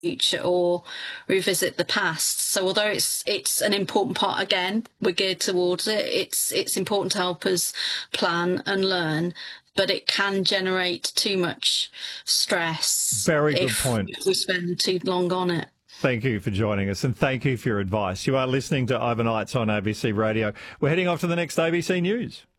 future or revisit the past. So although it's an important part, again, we're geared towards it. It's important to help us plan and learn, but it can generate too much stress. Very good point. If we spend too long on it. Thank you for joining us, and thank you for your advice. You are listening to Overnights on ABC Radio. We're heading off to the next ABC News.